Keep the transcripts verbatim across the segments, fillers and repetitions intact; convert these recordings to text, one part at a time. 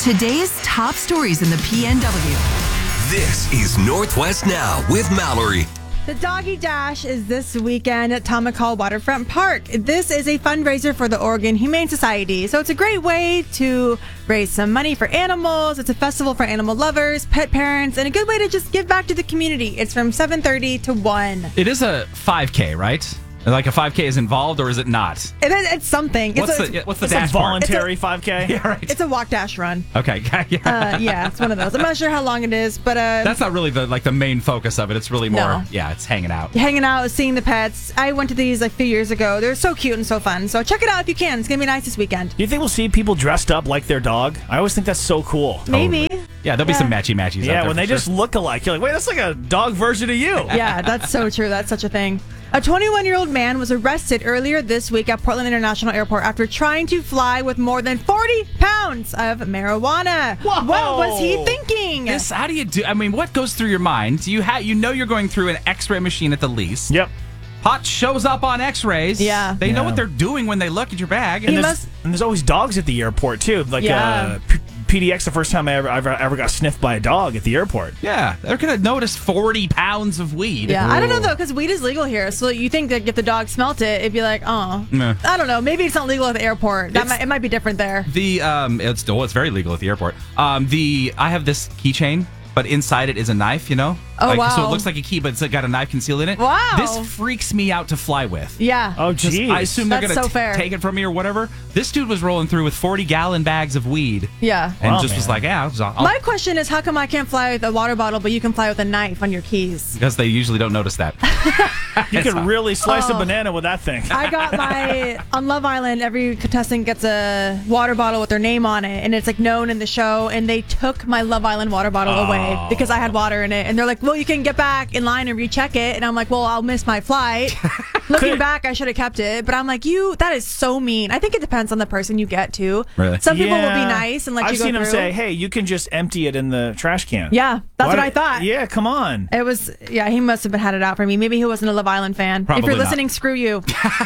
Today's top stories in the P N W. This is Northwest Now with Mallory. The Doggy Dash is this weekend at Tomahawk Waterfront Park. This is a fundraiser for the Oregon Humane Society. So it's a great way to raise some money for animals. It's a festival for animal lovers, pet parents, and a good way to just give back to the community. It's from seven thirty to one. It is a five K, right? Like a five K is involved, or is it not? It is, it's something. What's it's the a, what's the It's dash like part? voluntary five K. Yeah, right. It's a walk dash run. Okay, yeah. Uh, yeah, it's one of those. I'm not sure how long it is, but uh, That's not really the like the main focus of it. It's really more, No. yeah, it's hanging out. hanging out, seeing the pets. I went to these like, a few years ago. They're so cute and so fun. So check it out if you can. It's gonna be nice this weekend. Do you think we'll see people dressed up like their dog? I always think that's so cool. Maybe. Yeah, there'll be Yeah. some matchy matchies. out Yeah, there when for they sure. just look alike, you're like, wait, that's like a dog version of you. Yeah, that's so true. That's such a thing. A twenty-one-year-old man was arrested earlier this week at Portland International Airport after trying to fly with more than forty pounds of marijuana. Whoa. What was he thinking? This, how do you do? I mean, what goes through your mind? You ha- you know you're going through an X-ray machine at the least. Yep. Pot shows up on X-rays. Yeah. They know Yeah. what they're doing when they look at your bag. He And there's, must- and there's always dogs at the airport, too. Like Yeah. uh, P- PDX, the first time I ever, ever ever got sniffed by a dog at the airport. Yeah, they're gonna notice forty pounds of weed. Yeah, I don't know though, because weed is legal here. So you think that if the dog smelt it, it'd be like, oh, Nah. I don't know. Maybe it's not legal at the airport. That It's- might, it might be different there. The um, it's oh, it's very legal at the airport. Um, the I have this keychain, but inside it is a knife. You know. Oh, like, So wow. it looks like a key, but it's got a knife concealed in it. Wow. This freaks me out to fly with. Yeah. Oh, 'Cause geez. I assume they're That's gonna so t- fair. take it from me or whatever. This dude was rolling through with forty gallon bags of weed Yeah. and Wow, just was man. like, yeah, I'll, I'll, My question is, how come I can't fly with a water bottle, but you can fly with a knife on your keys? because they usually don't notice that. You can really slice Oh. a banana with that thing. I got my on Love Island. Every contestant gets a water bottle with their name on it, and it's like known in the show. And they took my Love Island water bottle away because I had water in it. And they're like, "Well, you can get back in line and recheck it." And I'm like, "Well, I'll miss my flight." Looking Could- back, I should have kept it. But I'm like, "You, that is so mean." I think it depends on the person you get to. Really? Some people will be Yeah. nice and let I've you go seen through. them say, hey, you can just empty it in the trash can. Yeah, that's what Why I do- thought. Yeah, come on. It was, yeah, he must have been had it out for me. Maybe he wasn't a Love Island fan. if Probably you're not. listening, screw you.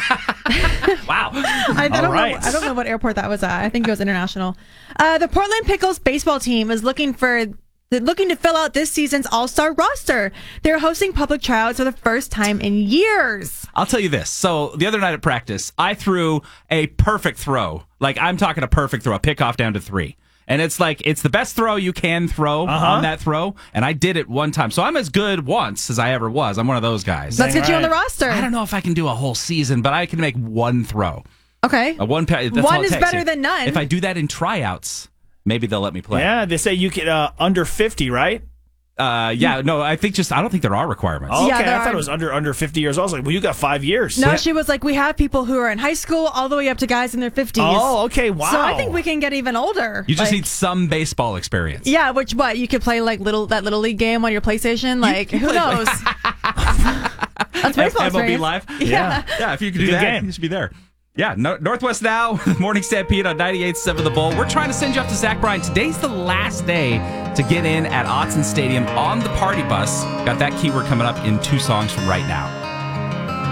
Wow. I, I don't right. know. I don't know what airport that was at. I think it was international. Uh, the Portland Pickles baseball team is looking for they're looking to fill out this season's All-Star roster. They're hosting public tryouts for the first time in years. I'll tell you this. So the other night at practice, I threw a perfect throw. Like I'm talking a perfect throw, a pickoff down to three. And it's like, it's the best throw you can throw Uh-huh. on that throw. And I did it one time. So I'm as good once as I ever was. I'm one of those guys. Let's get you on the right. roster. I don't know if I can do a whole season, but I can make one throw. Okay. A one pa- that's One all it is takes. better than none. If I do that in tryouts, maybe they'll let me play. Yeah, they say you get uh, under fifty, right? Uh, yeah, no, I think just, I don't think there are requirements. Oh, Yeah, okay, there I thought are- it was under under fifty years. I was like, well, you got five years. No, she was like, we have people who are in high school all the way up to guys in their fifties. Oh, okay, wow. So I think we can get even older. You just Like- need some baseball experience. Yeah, which what you could play like little that little league game on your PlayStation. Like who knows? That's baseball M L B experience. Live? Yeah. Yeah, if you could do Good that, game. you should be there. Yeah, no, Northwest Now, Morning Stampede on ninety-eight point seven The Bull. We're trying to send you up to Zach Bryan. Today's the last day to get in at Autzen Stadium on the party bus. Got that keyword coming up in two songs from right now.